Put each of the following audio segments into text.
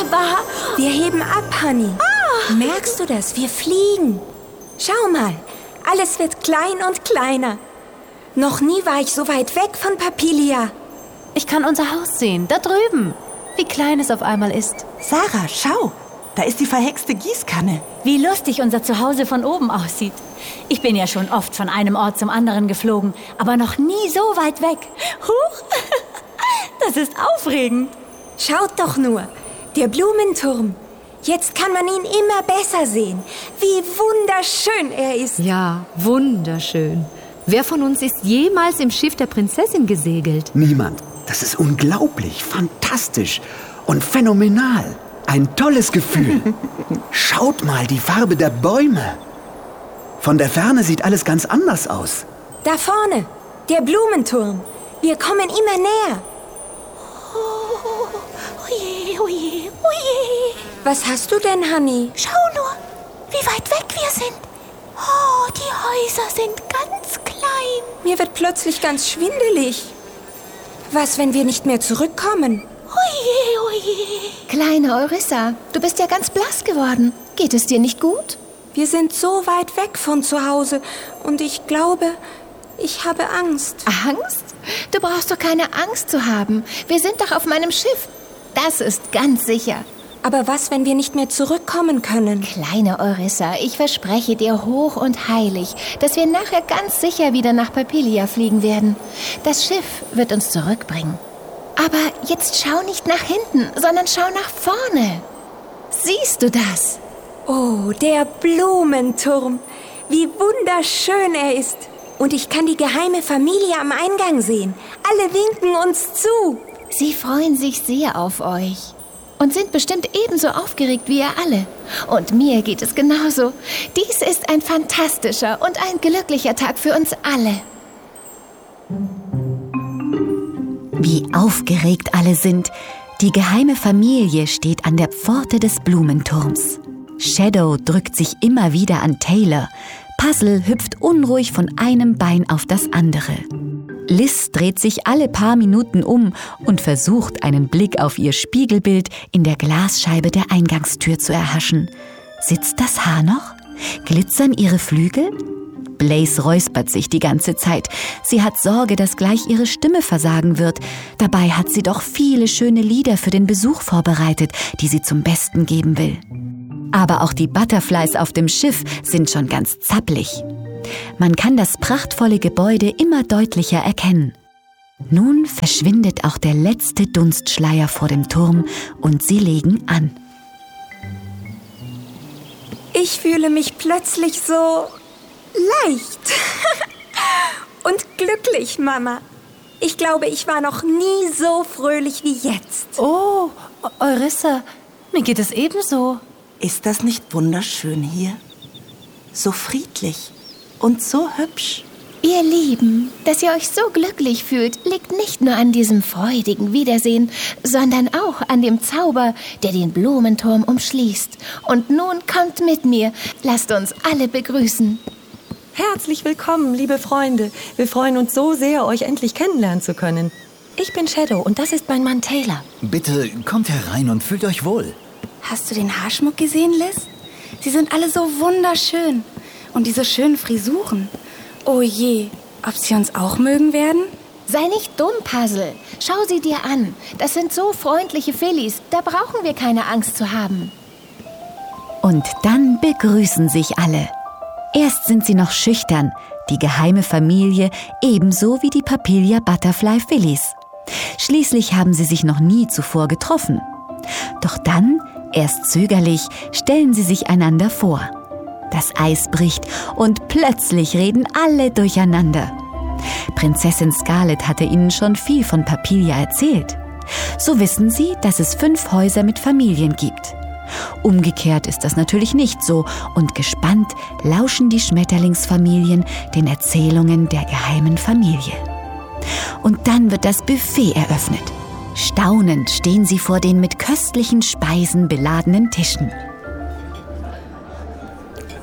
Wunderbar. Wir heben ab, Honey. Merkst du das? Wir fliegen. Schau mal, alles wird klein und kleiner. Noch nie war ich so weit weg von Papilia. Ich kann unser Haus sehen, da drüben. Wie klein es auf einmal ist. Sarah, schau, da ist die verhexte Gießkanne. Wie lustig unser Zuhause von oben aussieht. Ich bin ja schon oft von einem Ort zum anderen geflogen, aber noch nie so weit weg. Huch, das ist aufregend. Schaut doch nur, der Blumenturm. Jetzt kann man ihn immer besser sehen. Wie wunderschön er ist. Ja, wunderschön. Wer von uns ist jemals im Schiff der Prinzessin gesegelt? Niemand. Das ist unglaublich, fantastisch und phänomenal. Ein tolles Gefühl. Schaut mal die Farbe der Bäume. Von der Ferne sieht alles ganz anders aus. Da vorne, der Blumenturm. Wir kommen immer näher. Oje, oje, oje. Was hast du denn, Honey? Schau nur, wie weit weg wir sind. Oh, die Häuser sind ganz klein. Mir wird plötzlich ganz schwindelig. Was, wenn wir nicht mehr zurückkommen? Oje, oje. Kleine Orissa, du bist ja ganz blass geworden. Geht es dir nicht gut? Wir sind so weit weg von zu Hause und ich glaube, ich habe Angst. Angst? Du brauchst doch keine Angst zu haben. Wir sind doch auf meinem Schiff. Das ist ganz sicher. Aber was, wenn wir nicht mehr zurückkommen können? Kleine Orissa, ich verspreche dir hoch und heilig, dass wir nachher ganz sicher wieder nach Papilia fliegen werden. Das Schiff wird uns zurückbringen. Aber jetzt schau nicht nach hinten, sondern schau nach vorne. Siehst du das? Oh, der Blumenturm. Wie wunderschön er ist. Und ich kann die geheime Familie am Eingang sehen. Alle winken uns zu. Sie freuen sich sehr auf euch. Und sind bestimmt ebenso aufgeregt wie ihr alle. Und mir geht es genauso. Dies ist ein fantastischer und ein glücklicher Tag für uns alle. Wie aufgeregt alle sind. Die geheime Familie steht an der Pforte des Blumenturms. Shadow drückt sich immer wieder an Taylor. Puzzle hüpft unruhig von einem Bein auf das andere. Liz dreht sich alle paar Minuten um und versucht, einen Blick auf ihr Spiegelbild in der Glasscheibe der Eingangstür zu erhaschen. Sitzt das Haar noch? Glitzern ihre Flügel? Blaze räuspert sich die ganze Zeit. Sie hat Sorge, dass gleich ihre Stimme versagen wird. Dabei hat sie doch viele schöne Lieder für den Besuch vorbereitet, die sie zum Besten geben will. Aber auch die Butterflies auf dem Schiff sind schon ganz zappelig. Man kann das prachtvolle Gebäude immer deutlicher erkennen. Nun verschwindet auch der letzte Dunstschleier vor dem Turm und sie legen an. Ich fühle mich plötzlich so leicht und glücklich, Mama. Ich glaube, ich war noch nie so fröhlich wie jetzt. Oh, Orissa, mir geht es ebenso. Ist das nicht wunderschön hier? So friedlich und so hübsch. Ihr Lieben, dass ihr euch so glücklich fühlt, liegt nicht nur an diesem freudigen Wiedersehen, sondern auch an dem Zauber, der den Blumenturm umschließt. Und nun kommt mit mir, lasst uns alle begrüßen. Herzlich willkommen, liebe Freunde. Wir freuen uns so sehr, euch endlich kennenlernen zu können. Ich bin Shadow und das ist mein Mann Taylor. Bitte kommt herein und fühlt euch wohl. Hast du den Haarschmuck gesehen, Liz? Sie sind alle so wunderschön. Und diese schönen Frisuren. Oh je, ob sie uns auch mögen werden? Sei nicht dumm, Puzzle. Schau sie dir an. Das sind so freundliche Fillies. Da brauchen wir keine Angst zu haben. Und dann begrüßen sich alle. Erst sind sie noch schüchtern, die geheime Familie ebenso wie die Papilia Butterfly Fillies. Schließlich haben sie sich noch nie zuvor getroffen. Doch dann, erst zögerlich, stellen sie sich einander vor. Das Eis bricht und plötzlich reden alle durcheinander. Prinzessin Scarlet hatte ihnen schon viel von Papilia erzählt. So wissen sie, dass es 5 Häuser mit Familien gibt. Umgekehrt ist das natürlich nicht so und gespannt lauschen die Schmetterlingsfamilien den Erzählungen der geheimen Familie. Und dann wird das Buffet eröffnet. Staunend stehen sie vor den mit köstlichen Speisen beladenen Tischen.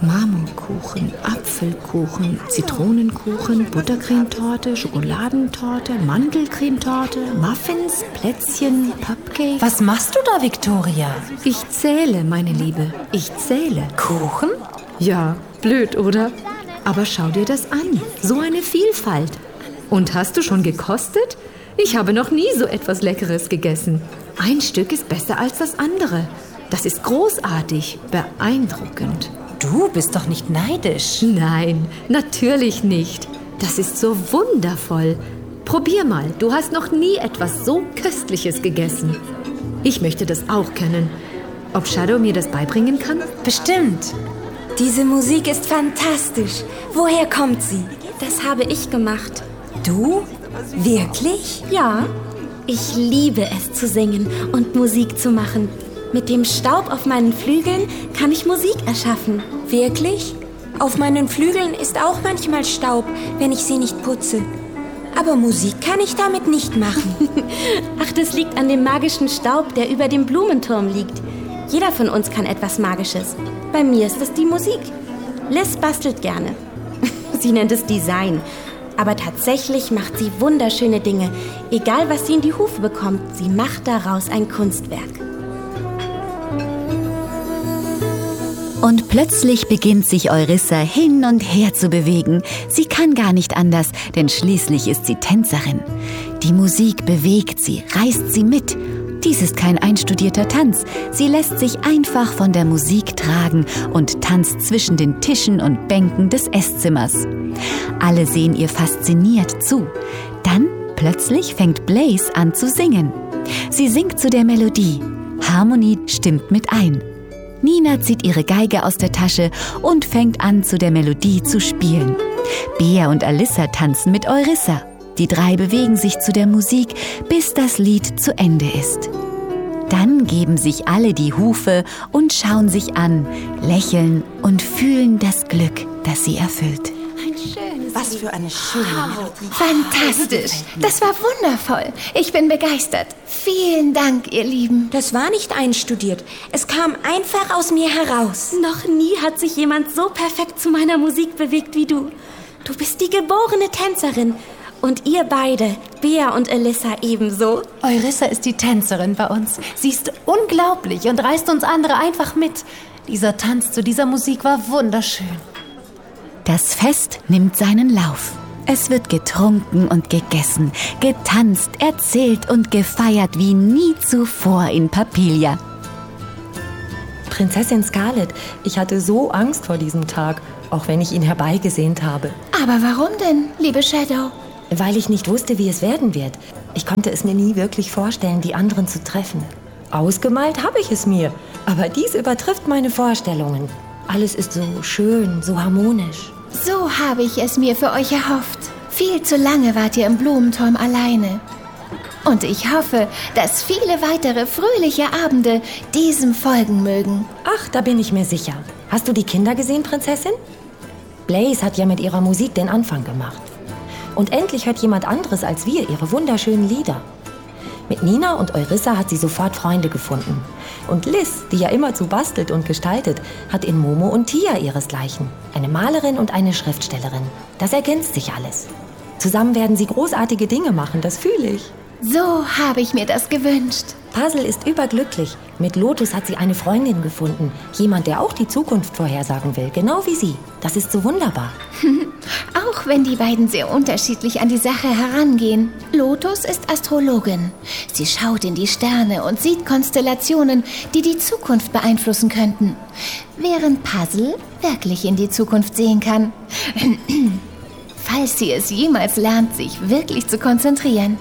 Marmorkuchen, Apfelkuchen, Zitronenkuchen, Buttercremetorte, Schokoladentorte, Mandelcremetorte, Muffins, Plätzchen, Cupcake. Was machst du da, Victoria? Ich zähle, meine Liebe. Ich zähle. Kuchen? Ja, blöd, oder? Aber schau dir das an. So eine Vielfalt. Und hast du schon gekostet? Ich habe noch nie so etwas Leckeres gegessen. Ein Stück ist besser als das andere. Das ist großartig, beeindruckend. Du bist doch nicht neidisch. Nein, natürlich nicht. Das ist so wundervoll. Probier mal, du hast noch nie etwas so Köstliches gegessen. Ich möchte das auch können. Ob Shadow mir das beibringen kann? Bestimmt. Diese Musik ist fantastisch. Woher kommt sie? Das habe ich gemacht. Du? Wirklich? Ja, ich liebe es zu singen und Musik zu machen. Mit dem Staub auf meinen Flügeln kann ich Musik erschaffen. Wirklich? Auf meinen Flügeln ist auch manchmal Staub, wenn ich sie nicht putze. Aber Musik kann ich damit nicht machen. Ach, das liegt an dem magischen Staub, der über dem Blumenturm liegt. Jeder von uns kann etwas Magisches. Bei mir ist es die Musik. Liz bastelt gerne. Sie nennt es Design. Aber tatsächlich macht sie wunderschöne Dinge. Egal, was sie in die Hufe bekommt, sie macht daraus ein Kunstwerk. Und plötzlich beginnt sich Eurissa hin und her zu bewegen. Sie kann gar nicht anders, denn schließlich ist sie Tänzerin. Die Musik bewegt sie, reißt sie mit. Dies ist kein einstudierter Tanz. Sie lässt sich einfach von der Musik tragen und tanzt zwischen den Tischen und Bänken des Esszimmers. Alle sehen ihr fasziniert zu. Dann plötzlich fängt Blaze an zu singen. Sie singt zu der Melodie. Harmony stimmt mit ein. Nina zieht ihre Geige aus der Tasche und fängt an, zu der Melodie zu spielen. Bea und Alyssa tanzen mit Eurissa. Die drei bewegen sich zu der Musik, bis das Lied zu Ende ist. Dann geben sich alle die Hufe und schauen sich an, lächeln und fühlen das Glück, das sie erfüllt. Was für eine schöne Melodie. Fantastisch. Das war wundervoll. Ich bin begeistert. Vielen Dank, ihr Lieben. Das war nicht einstudiert. Es kam einfach aus mir heraus. Noch nie hat sich jemand so perfekt zu meiner Musik bewegt wie du. Du bist die geborene Tänzerin. Und ihr beide, Bea und Alyssa, ebenso. Eurissa ist die Tänzerin bei uns. Sie ist unglaublich und reißt uns andere einfach mit. Dieser Tanz zu dieser Musik war wunderschön. Das Fest nimmt seinen Lauf. Es wird getrunken und gegessen, getanzt, erzählt und gefeiert wie nie zuvor in Papilia. Prinzessin Scarlet, ich hatte so Angst vor diesem Tag, auch wenn ich ihn herbeigesehnt habe. Aber warum denn, liebe Shadow? Weil ich nicht wusste, wie es werden wird. Ich konnte es mir nie wirklich vorstellen, die anderen zu treffen. Ausgemalt habe ich es mir, aber dies übertrifft meine Vorstellungen. Alles ist so schön, so harmonisch. So habe ich es mir für euch erhofft. Viel zu lange wart ihr im Blumenturm alleine. Und ich hoffe, dass viele weitere fröhliche Abende diesem folgen mögen. Ach, da bin ich mir sicher. Hast du die Kinder gesehen, Prinzessin? Blaze hat ja mit ihrer Musik den Anfang gemacht. Und endlich hört jemand anderes als wir ihre wunderschönen Lieder. Mit Nina und Eurissa hat sie sofort Freunde gefunden. Und Liz, die ja immerzu bastelt und gestaltet, hat in Momo und Tia ihresgleichen. Eine Malerin und eine Schriftstellerin. Das ergänzt sich alles. Zusammen werden sie großartige Dinge machen, das fühle ich. So habe ich mir das gewünscht. Puzzle ist überglücklich. Mit Lotus hat sie eine Freundin gefunden. Jemand, der auch die Zukunft vorhersagen will, genau wie sie. Das ist so wunderbar. Auch wenn die beiden sehr unterschiedlich an die Sache herangehen. Lotus ist Astrologin. Sie schaut in die Sterne und sieht Konstellationen, die die Zukunft beeinflussen könnten. Während Puzzle wirklich in die Zukunft sehen kann. Falls sie es jemals lernt, sich wirklich zu konzentrieren.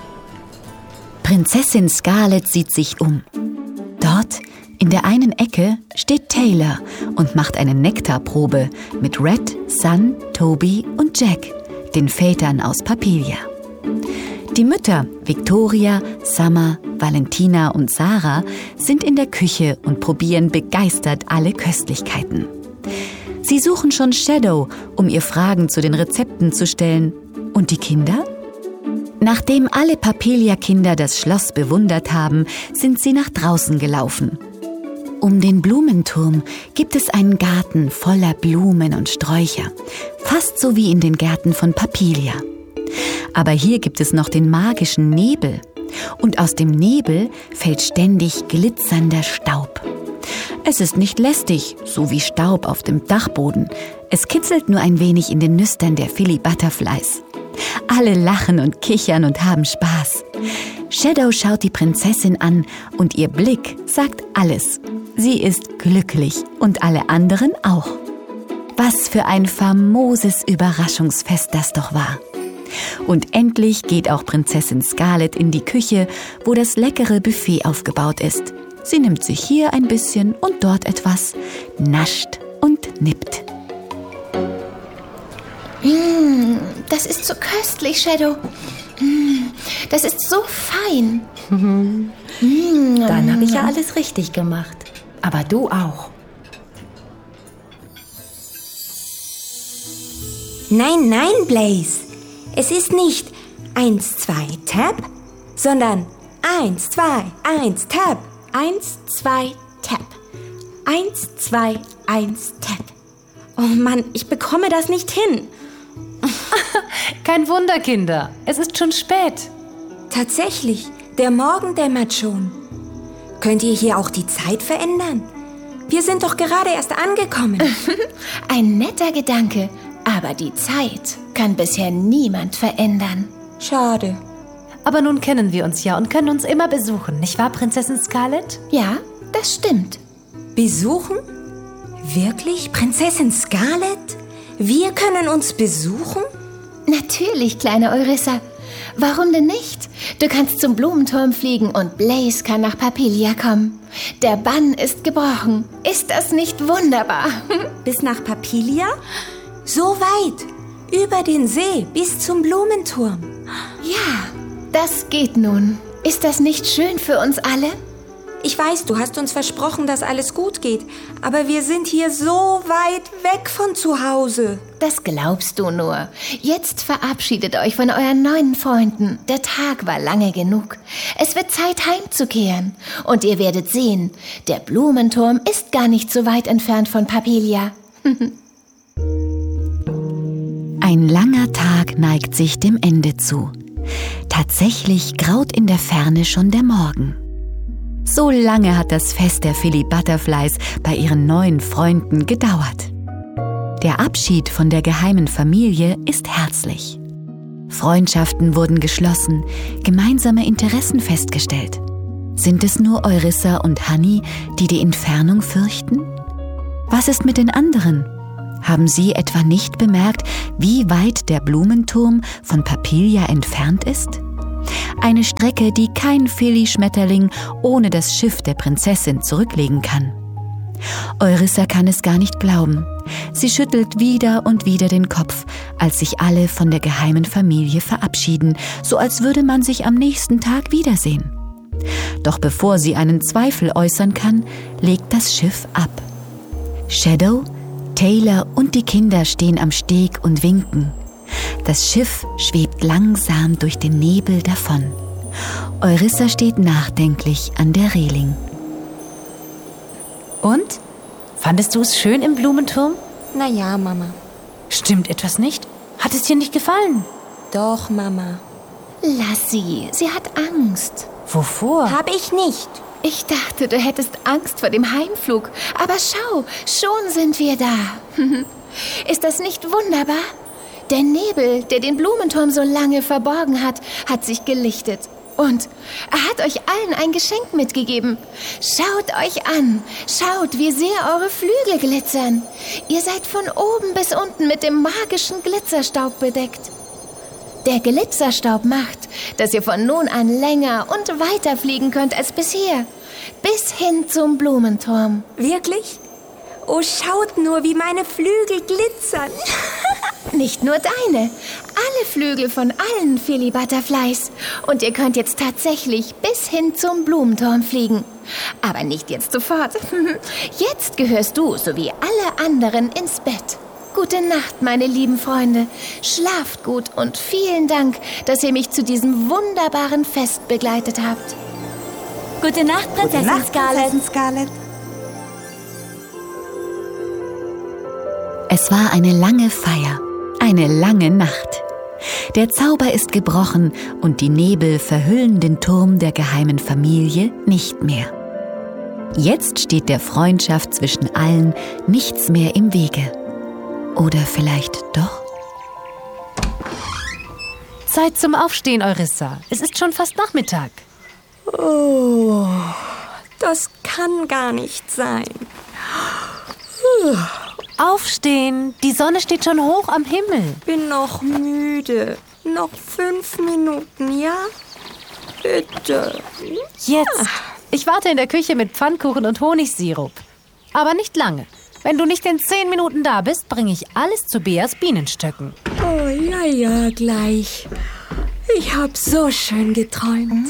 Prinzessin Scarlet sieht sich um. Dort, in der einen Ecke, steht Taylor und macht eine Nektarprobe mit Red, Sun, Toby und Jack, den Vätern aus Papilia. Die Mütter, Victoria, Summer, Valentina und Sarah, sind in der Küche und probieren begeistert alle Köstlichkeiten. Sie suchen schon Shadow, um ihr Fragen zu den Rezepten zu stellen. Und die Kinder? Nachdem alle Papilia-Kinder das Schloss bewundert haben, sind sie nach draußen gelaufen. Um den Blumenturm gibt es einen Garten voller Blumen und Sträucher, fast so wie in den Gärten von Papilia. Aber hier gibt es noch den magischen Nebel. Und aus dem Nebel fällt ständig glitzernder Staub. Es ist nicht lästig, so wie Staub auf dem Dachboden. Es kitzelt nur ein wenig in den Nüstern der Philly Butterflies. Alle lachen und kichern und haben Spaß. Shadow schaut die Prinzessin an und ihr Blick sagt alles. Sie ist glücklich und alle anderen auch. Was für ein famoses Überraschungsfest das doch war. Und endlich geht auch Prinzessin Scarlett in die Küche, wo das leckere Buffet aufgebaut ist. Sie nimmt sich hier ein bisschen und dort etwas, nascht und nippt. Das ist so köstlich, Shadow. Das ist so fein. Dann habe ich ja alles richtig gemacht. Aber du auch. Nein, nein, Blaze. Es ist nicht 1, 2, Tap, sondern 1, 2, 1, Tap. 1, 2, Tap. 1, 2, 1, Tap. Oh Mann, ich bekomme das nicht hin. Kein Wunder, Kinder. Es ist schon spät. Tatsächlich, der Morgen dämmert schon. Könnt ihr hier auch die Zeit verändern? Wir sind doch gerade erst angekommen. Ein netter Gedanke, aber die Zeit kann bisher niemand verändern. Schade. Aber nun kennen wir uns ja und können uns immer besuchen, nicht wahr, Prinzessin Scarlett? Ja, das stimmt. Besuchen? Wirklich, Prinzessin Scarlett? Wir können uns besuchen? Natürlich, kleine Eurissa. Warum denn nicht? Du kannst zum Blumenturm fliegen und Blaze kann nach Papilia kommen. Der Bann ist gebrochen. Ist das nicht wunderbar? Bis nach Papilia? So weit. Über den See bis zum Blumenturm. Ja, das geht nun. Ist das nicht schön für uns alle? Ich weiß, du hast uns versprochen, dass alles gut geht. Aber wir sind hier so weit weg von zu Hause. Das glaubst du nur. Jetzt verabschiedet euch von euren neuen Freunden. Der Tag war lange genug. Es wird Zeit, heimzukehren. Und ihr werdet sehen, der Blumenturm ist gar nicht so weit entfernt von Papilia. Ein langer Tag neigt sich dem Ende zu. Tatsächlich graut in der Ferne schon der Morgen. So lange hat das Fest der Philly Butterflies bei ihren neuen Freunden gedauert. Der Abschied von der geheimen Familie ist herzlich. Freundschaften wurden geschlossen, gemeinsame Interessen festgestellt. Sind es nur Eurissa und Honey, die die Entfernung fürchten? Was ist mit den anderen? Haben sie etwa nicht bemerkt, wie weit der Blumenturm von Papilia entfernt ist? Eine Strecke, die kein Philly-Schmetterling ohne das Schiff der Prinzessin zurücklegen kann. Eurissa kann es gar nicht glauben. Sie schüttelt wieder und wieder den Kopf, als sich alle von der geheimen Familie verabschieden, so als würde man sich am nächsten Tag wiedersehen. Doch bevor sie einen Zweifel äußern kann, legt das Schiff ab. Shadow, Taylor und die Kinder stehen am Steg und winken. Das Schiff schwebt langsam durch den Nebel davon. Eurissa steht nachdenklich an der Reling. Und? Fandest du es schön im Blumenturm? Na ja, Mama. Stimmt etwas nicht? Hat es dir nicht gefallen? Doch, Mama. Lass sie hat Angst. Wovor? Hab ich nicht. Ich dachte, du hättest Angst vor dem Heimflug. Aber schau, schon sind wir da. Ist das nicht wunderbar? Der Nebel, der den Blumenturm so lange verborgen hat, hat sich gelichtet. Und er hat euch allen ein Geschenk mitgegeben. Schaut euch an. Schaut, wie sehr eure Flügel glitzern. Ihr seid von oben bis unten mit dem magischen Glitzerstaub bedeckt. Der Glitzerstaub macht, dass ihr von nun an länger und weiter fliegen könnt als bisher. Bis hin zum Blumenturm. Wirklich? Oh, schaut nur, wie meine Flügel glitzern. Nicht nur deine, alle Flügel von allen Philly Butterflies. Und ihr könnt jetzt tatsächlich bis hin zum Blumenturm fliegen. Aber nicht jetzt sofort. Jetzt gehörst du, so wie alle anderen, ins Bett. Gute Nacht, meine lieben Freunde. Schlaft gut und vielen Dank, dass ihr mich zu diesem wunderbaren Fest begleitet habt. Gute Nacht, Prinzessin Scarlett. Scarlett. Es war eine lange Feier, eine lange Nacht. Der Zauber ist gebrochen und die Nebel verhüllen den Turm der geheimen Familie nicht mehr. Jetzt steht der Freundschaft zwischen allen nichts mehr im Wege. Oder vielleicht doch? Zeit zum Aufstehen, Eurissa. Es ist schon fast Nachmittag. Oh, das kann gar nicht sein. Aufstehen, die Sonne steht schon hoch am Himmel. Bin noch müde. Noch 5 Minuten, ja? Bitte. Jetzt. Ich warte in der Küche mit Pfannkuchen und Honigsirup. Aber nicht lange. Wenn du nicht in 10 Minuten da bist, bringe ich alles zu Beas Bienenstöcken. Oh, ja, gleich. Ich hab so schön geträumt.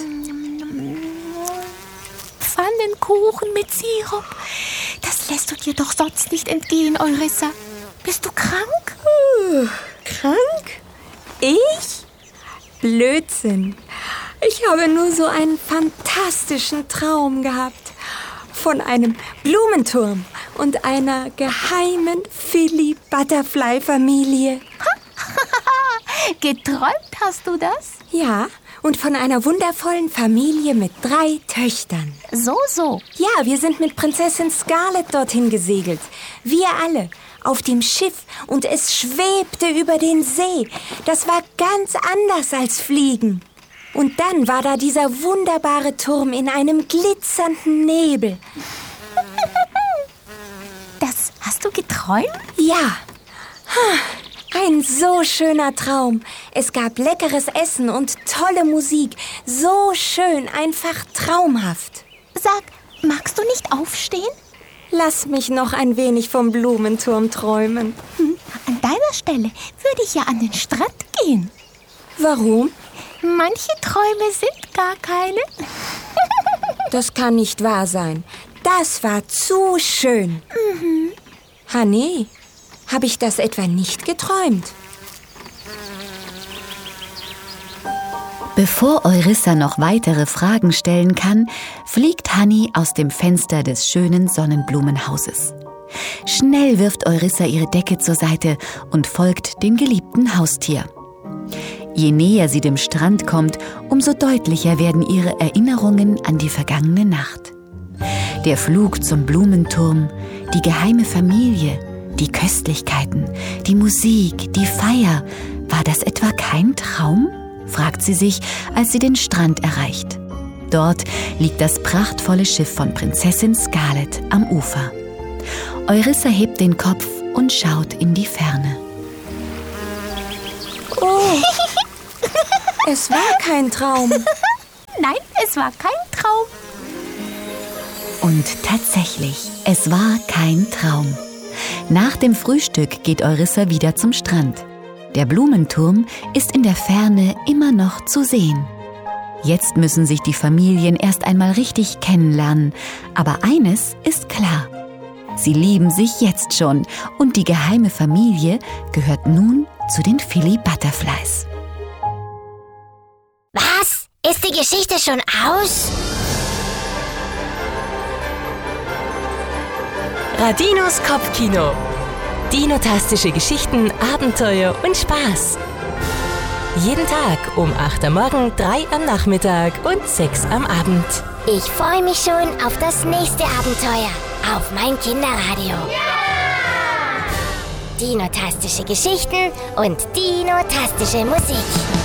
Pfannenkuchen mit Sirup. Das lässt du dir doch sonst nicht entgehen, Eurissa. Bist du krank? Krank? Ich? Blödsinn. Ich habe nur so einen fantastischen Traum gehabt. Von einem Blumenturm und einer geheimen Philly Butterfly-Familie. Geträumt hast du das? Ja, und von einer wundervollen Familie mit 3 Töchtern. So. Ja, wir sind mit Prinzessin Scarlet dorthin gesegelt. Wir alle. Auf dem Schiff. Und es schwebte über den See. Das war ganz anders als Fliegen. Und dann war da dieser wunderbare Turm in einem glitzernden Nebel. Das hast du geträumt? Ja. Ein so schöner Traum. Es gab leckeres Essen und tolle Musik. So schön, einfach traumhaft. Sag, magst du nicht aufstehen? Lass mich noch ein wenig vom Blumenturm träumen. An deiner Stelle würde ich ja an den Strand gehen. Warum? Manche Träume sind gar keine. Das kann nicht wahr sein. Das war zu schön. Honey, habe ich das etwa nicht geträumt? Bevor Eurissa noch weitere Fragen stellen kann, fliegt Honey aus dem Fenster des schönen Sonnenblumenhauses. Schnell wirft Eurissa ihre Decke zur Seite und folgt dem geliebten Haustier. Je näher sie dem Strand kommt, umso deutlicher werden ihre Erinnerungen an die vergangene Nacht. Der Flug zum Blumenturm, die geheime Familie, die Köstlichkeiten, die Musik, die Feier. War das etwa kein Traum? Fragt sie sich, als sie den Strand erreicht. Dort liegt das prachtvolle Schiff von Prinzessin Scarlet am Ufer. Eurissa hebt den Kopf und schaut in die Ferne. Oh, es war kein Traum. Nein, es war kein Traum. Und tatsächlich, es war kein Traum. Nach dem Frühstück geht Eurissa wieder zum Strand. Der Blumenturm ist in der Ferne immer noch zu sehen. Jetzt müssen sich die Familien erst einmal richtig kennenlernen. Aber eines ist klar. Sie lieben sich jetzt schon und die geheime Familie gehört nun zu den Philly Butterflies. Was? Ist die Geschichte schon aus? Radinos Kopfkino. Dinotastische Geschichten, Abenteuer und Spaß. Jeden Tag um 8 am Morgen, 3 am Nachmittag und 6 am Abend. Ich freue mich schon auf das nächste Abenteuer. Auf mein Kinderradio. Dinotastische Geschichten und dinotastische Musik.